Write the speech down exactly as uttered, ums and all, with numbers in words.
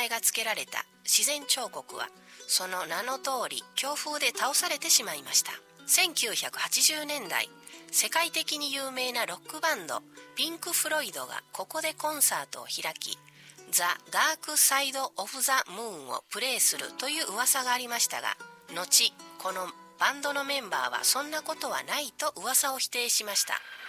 前が付けられた自然彫刻はその名の通り強風で倒されてしまいました。せんきゅうひゃくはちじゅうねんだい、世界的に有名なロックバンドピンク・フロイドがここでコンサートを開き、ザ・ダーク・サイド・オフ・ザ・ムーンをプレイするという噂がありましたが、後このバンドのメンバーはそんなことはないと噂を否定しました。